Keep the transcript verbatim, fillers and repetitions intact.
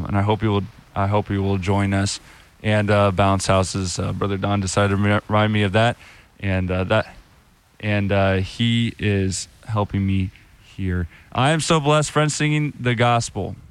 and I hope you will. I hope you will join us. And uh, Bounce House's uh, brother Don decided to remind me of that, and uh, that, and uh, he is helping me here. I am so blessed, friends, singing the gospel.